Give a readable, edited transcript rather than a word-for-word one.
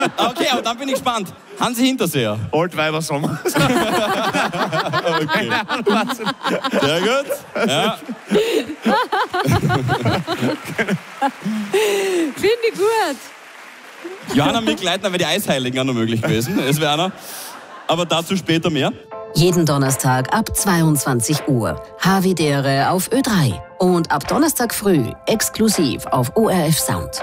Okay, aber dann bin ich gespannt. Hansi Hinterseher. Altweiber Sommer. Okay. Sehr gut. Ja. Finde ich gut. Johanna Mikl-Leitner wäre die Eisheiligen auch noch möglich gewesen. Es wäre einer. Aber dazu später mehr. Jeden Donnerstag ab 22 Uhr. Havidere auf Ö3. Und ab Donnerstag früh exklusiv auf ORF Sound.